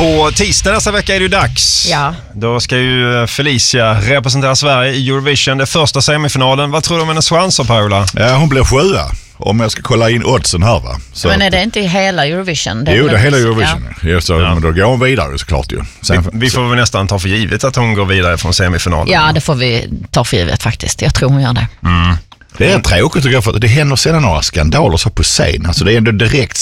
På tisdag nästa vecka är det ju dags. Ja. Då ska ju Felicia representera Sverige i Eurovision, det första semifinalen. Vad tror du om hennes chanser, Paula? Hon blir 7, om jag ska kolla in oddsen här, va? Så men är det inte i hela Eurovision? Jo, det är hela Eurovision. Ja. Så, men då går hon vidare såklart ju. Vi får väl nästan ta för givet att hon går vidare från semifinalen. Ja, det får vi ta för givet faktiskt. Jag tror hon gör det. Det är tråkigt tycker jag, för att det händer sedan några skandaler så på scen. Alltså det är ändå direkt